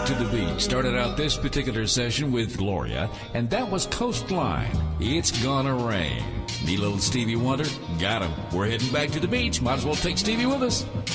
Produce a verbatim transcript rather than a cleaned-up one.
to the beach. Started out this particular session with Gloria, and that was Coastline. It's gonna rain. Need a little Stevie Wonder? Got him. We're heading back to the beach. Might as well take Stevie with us.